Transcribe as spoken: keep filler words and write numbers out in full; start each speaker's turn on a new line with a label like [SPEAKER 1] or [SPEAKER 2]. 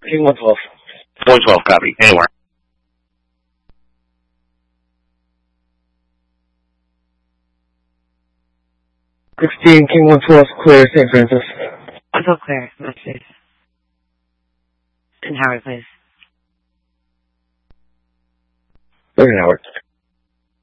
[SPEAKER 1] King one twelve.
[SPEAKER 2] one twelve, copy. Anywhere.
[SPEAKER 1] sixteen, King one twelve, clear, Saint Francis.
[SPEAKER 3] one twelve clear, message. And Howard, please.
[SPEAKER 1] Very Howard.